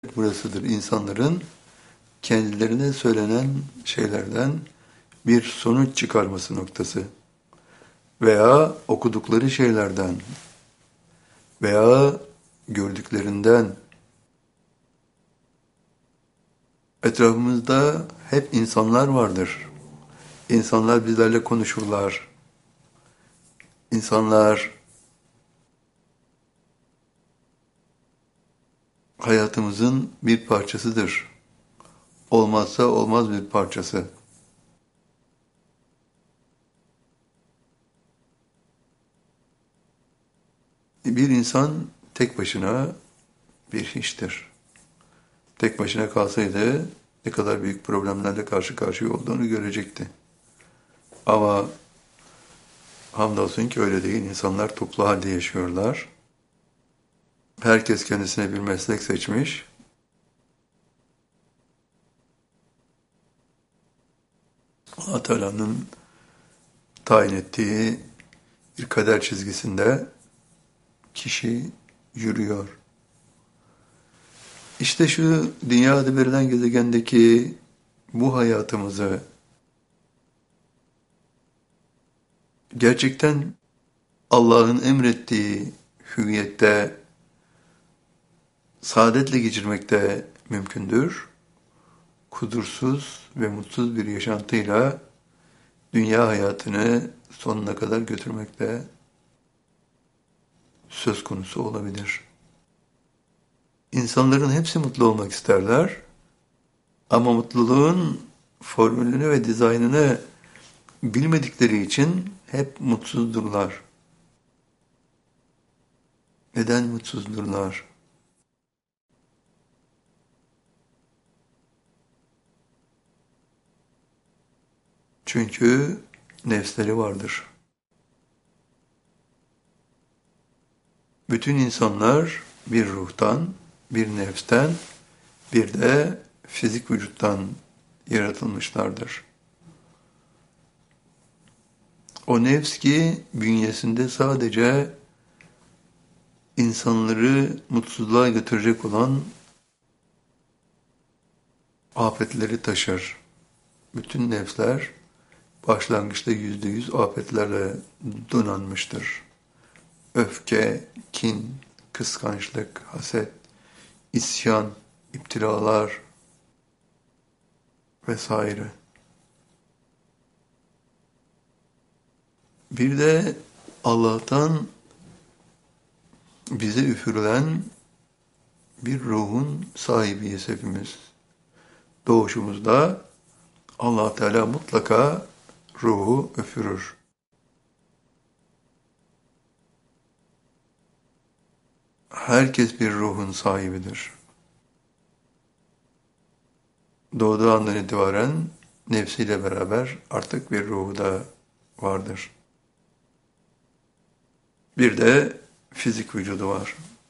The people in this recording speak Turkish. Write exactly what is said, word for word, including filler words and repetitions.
Burasıdır insanların kendilerine söylenen şeylerden bir sonuç çıkarması noktası veya okudukları şeylerden veya gördüklerinden. Etrafımızda hep insanlar vardır. İnsanlar bizlerle konuşurlar. İnsanlar hayatımızın bir parçasıdır. Olmazsa olmaz bir parçası. Bir insan tek başına bir hiçtir. Tek başına kalsaydı ne kadar büyük problemlerle karşı karşıya olduğunu görecekti. Ama hamdolsun ki öyle değil. İnsanlar toplu halde yaşıyorlar. Herkes kendisine bir meslek seçmiş. Allah Teala'nın tayin ettiği bir kader çizgisinde kişi yürüyor. İşte şu dünya adı verilen gezegendeki bu hayatımızı gerçekten Allah'ın emrettiği hüviyette saadetle geçirmekte mümkündür. Kudursuz ve mutsuz bir yaşantıyla dünya hayatını sonuna kadar götürmekte söz konusu olabilir. İnsanların hepsi mutlu olmak isterler ama mutluluğun formülünü ve dizaynını bilmedikleri için hep mutsuzdurlar. Neden mutsuzdurlar? Çünkü nefsleri vardır. Bütün insanlar bir ruhtan, bir nefsten, bir de fizik vücuttan yaratılmışlardır. O nefs ki bünyesinde sadece insanları mutsuzluğa götürecek olan afetleri taşır. Bütün nefsler başlangıçta yüzde yüz afetlerle donanmıştır. Öfke, kin, kıskançlık, haset, isyan, iptilalar vesaire. Bir de Allah'tan bize üfürülen bir ruhun sahibiyiz hepimiz. Doğuşumuzda Allah Teala mutlaka ruhu üfürür. Herkes bir ruhun sahibidir. Doğduğu andan itibaren nefsiyle beraber artık bir ruhu da vardır. Bir de fizik vücudu var.